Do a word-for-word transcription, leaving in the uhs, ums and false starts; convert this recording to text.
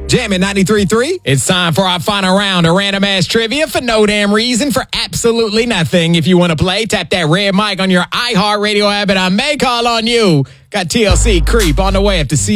Jammin' ninety-three point three. It's time for our final round of random ass trivia for no damn reason, for absolutely nothing. If you want to play, tap that red mic on your iHeartRadio app and I may call on you. Got T L C Creep on the way up to C